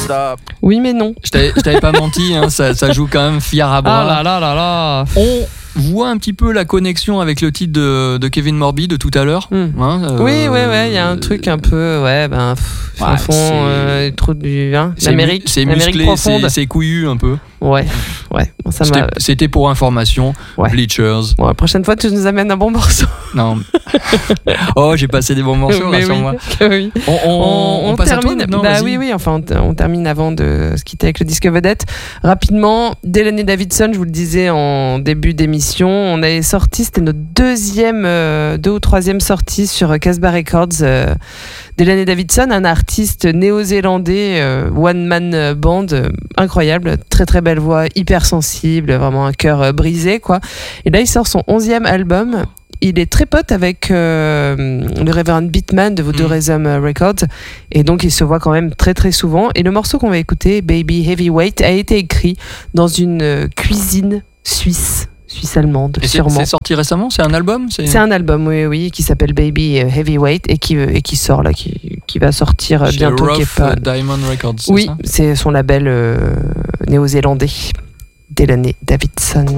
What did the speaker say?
stop. Oui, mais non. Je t'avais pas menti, hein, ça joue quand même fier à bras. Ah là là là là. On voit un petit peu la connexion avec le titre de Kevin Morby de tout à l'heure. Oui, il y a un truc un peu, au fond, trop du, l'Amérique, c'est l'Amérique musclé, profonde. c'est couillu un peu. Ouais. Bon, ça C'était pour information. Ouais. Bleachers. Bon, la prochaine fois, tu nous amènes un bon morceau. Non. Oh, j'ai passé des bons morceaux, rassure-moi. Oui. On passe termine. à toi, non, Oui, enfin, on termine avant de se quitter avec le disque vedette. Rapidement, Delaney Davidson, je vous le disais en début d'émission, on avait sorti, c'était notre deux ou troisième sortie sur Casbah Records. Delaney Davidson, un artiste néo-zélandais, one-man band, incroyable, très très belle voix, hyper sensible, vraiment un cœur brisé, quoi. Et là, il sort son 11e album. Il est très pote avec le Reverend Beatman de Voodoo Rhythm Records, et donc il se voit quand même très très souvent. Et le morceau qu'on va écouter, Baby Heavyweight, a été écrit dans une cuisine suisse-allemande, et sûrement. C'est sorti récemment, c'est un album, c'est un album, oui, qui s'appelle Baby Heavyweight et qui sort là, qui va sortir chez bientôt. Rough Diamond Records. Oui, c'est son label néo-zélandais. Delaney Davidson.